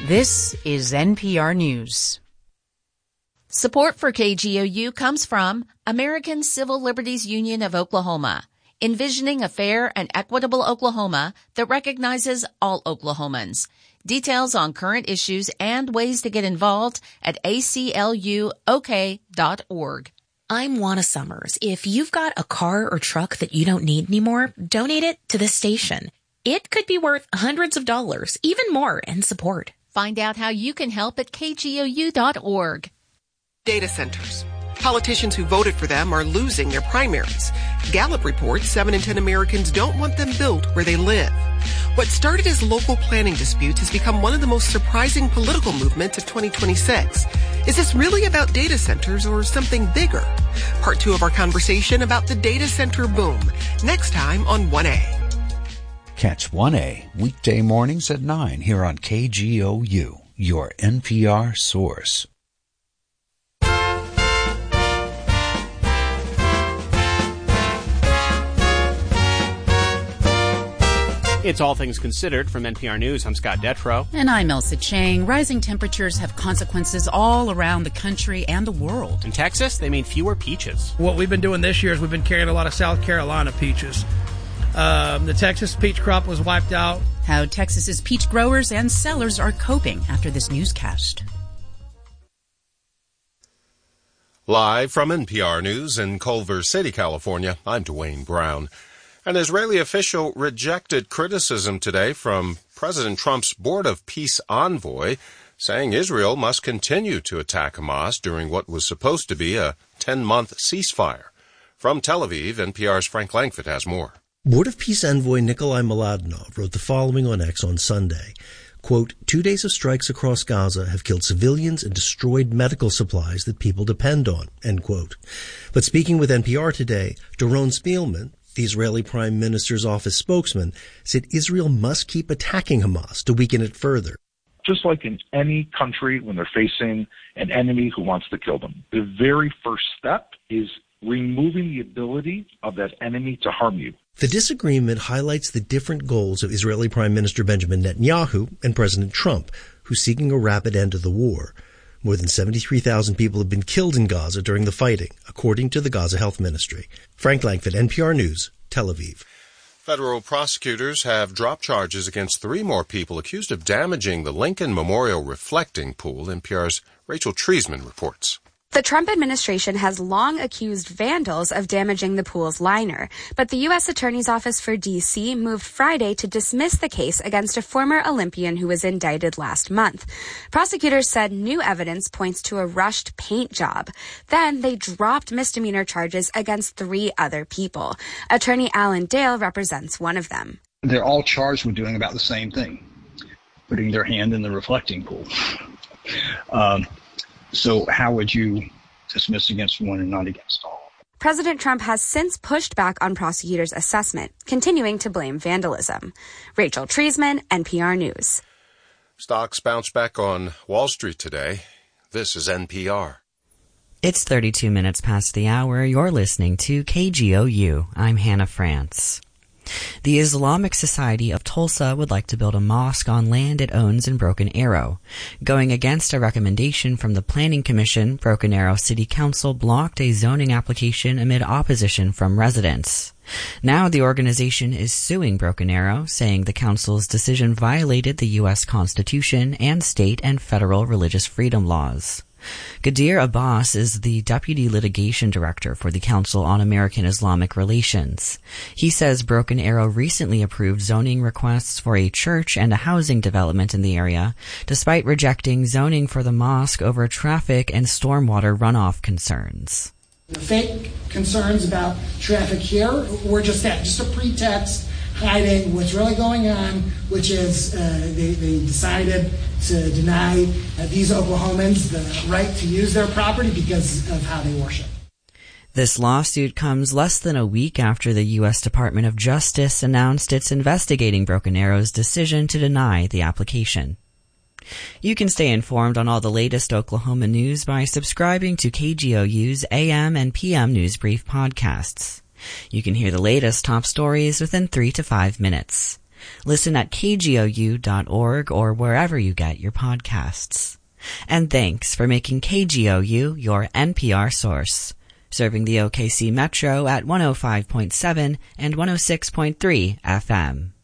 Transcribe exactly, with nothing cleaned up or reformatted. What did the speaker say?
This is N P R News. Support for K G O U comes from American Civil Liberties Union of Oklahoma, envisioning a fair and equitable Oklahoma that recognizes all Oklahomans. Details on current issues and ways to get involved at A C L U O K dot org. I'm Juana Summers. If you've got a car or truck that you don't need anymore, donate it to this station. It could be worth hundreds of dollars, even more, in support. Find out how you can help at K G O U dot org. Data centers. Politicians who voted for them are losing their primaries. Gallup reports seven in ten Americans don't want them built where they live. What started as local planning disputes has become one of the most surprising political movements of twenty twenty-six. Is this really about data centers or something bigger? Part two of our conversation about the data center boom. Next time on one A. Catch one A weekday mornings at nine here on K G O U, your N P R source. It's All Things Considered from N P R News. I'm Scott Detrow. And I'm Elsa Chang. Rising temperatures have consequences all around the country and the world. In Texas, they mean fewer peaches. What we've been doing this year is we've been carrying a lot of South Carolina peaches. Um, the Texas peach crop was wiped out. How Texas's peach growers and sellers are coping after this newscast. Live from N P R News in Culver City, California, I'm Dwayne Brown. An Israeli official rejected criticism today from President Trump's Board of Peace envoy, saying Israel must continue to attack Hamas during what was supposed to be a ten-month ceasefire. From Tel Aviv, N P R's Frank Langford has more. Board of Peace envoy Nikolai Mladinov wrote the following on X on Sunday. Quote, two days of strikes across Gaza have killed civilians and destroyed medical supplies that people depend on, end quote. But speaking with N P R today, Doron Spielman, the Israeli Prime Minister's office spokesman, said Israel must keep attacking Hamas to weaken it further. Just like in any country when they're facing an enemy who wants to kill them, the very first step is removing the ability of that enemy to harm you. The disagreement highlights the different goals of Israeli Prime Minister Benjamin Netanyahu and President Trump, who's seeking a rapid end to the war. More than seventy-three thousand people have been killed in Gaza during the fighting, according to the Gaza Health Ministry. Frank Langford, N P R News, Tel Aviv. Federal prosecutors have dropped charges against three more people accused of damaging the Lincoln Memorial reflecting pool. N P R's Rachel Treisman reports. The Trump administration has long accused vandals of damaging the pool's liner, but the U S Attorney's Office for D C moved Friday to dismiss the case against a former Olympian who was indicted last month. Prosecutors said new evidence points to a rushed paint job. Then they dropped misdemeanor charges against three other people. Attorney Alan Dale represents one of them. They're all charged with doing about the same thing, putting their hand in the reflecting pool. Um, So how would you dismiss against one and not against all? President Trump has since pushed back on prosecutors' assessment, continuing to blame vandalism. Rachel Treisman, N P R News. Stocks bounced back on Wall Street today. This is N P R. It's thirty-two minutes past the hour. You're listening to K G O U. I'm Hannah France. The Islamic Society of Tulsa would like to build a mosque on land it owns in Broken Arrow. Going against a recommendation from the Planning Commission, Broken Arrow City Council blocked a zoning application amid opposition from residents. Now the organization is suing Broken Arrow, saying the council's decision violated the U S Constitution and state and federal religious freedom laws. Ghadir Abbas is the Deputy Litigation Director for the Council on American Islamic Relations. He says Broken Arrow recently approved zoning requests for a church and a housing development in the area, despite rejecting zoning for the mosque over traffic and stormwater runoff concerns. The fake concerns about traffic here were just that, just a pretext hiding what's really going on, which is uh, they, they decided to deny uh, these Oklahomans the right to use their property because of how they worship. This lawsuit comes less than a week after the U S Department of Justice announced it's investigating Broken Arrow's decision to deny the application. You can stay informed on all the latest Oklahoma news by subscribing to K G O U's A M and P M News Brief podcasts. You can hear the latest top stories within three to five minutes. Listen at K G O U dot org or wherever you get your podcasts. And thanks for making K G O U your N P R source, serving the O K C Metro at one oh five point seven and one oh six point three F M.